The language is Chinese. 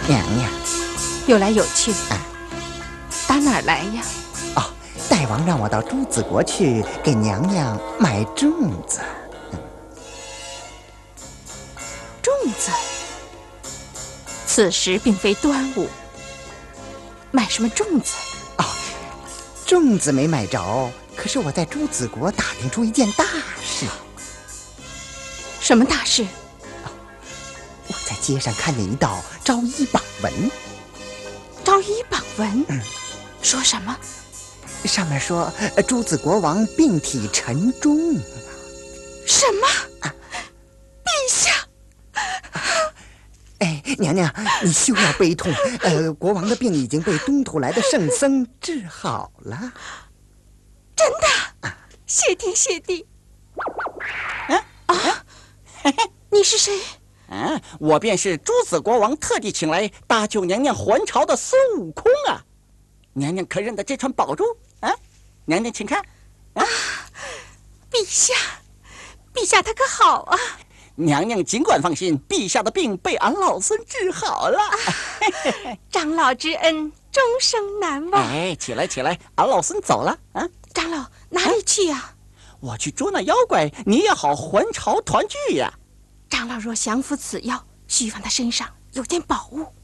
娘娘， 有来有去。打哪儿来呀？ 哦，大王让我到朱子国去给娘娘买粽子。 粽子？此时并非端午，买什么粽子？ 哦，粽子没买着，可是我在朱子国打听出一件大事。 什么大事？ 我在街上看见一道招医榜文。 招医榜文？说什么？ 上面说朱子国王病体沉重。 什么？陛下！ 哎，娘娘，你休要悲痛。国王的病已经被东土来的圣僧治好了。 真的？谢天谢地。你是谁？ 我便是朱子国王特地请来搭救娘娘还朝的孙悟空啊！娘娘可认得这串宝珠？娘娘请看。 陛下，陛下他可好啊？ 娘娘尽管放心，陛下的病被俺老孙治好了。 长老之恩，终生难忘。 哎，起来起来，俺老孙走了啊！ 长老哪里去呀？ 我去捉那妖怪，你也好还朝团聚呀。 长老若降服此妖，需放他身上有件宝物。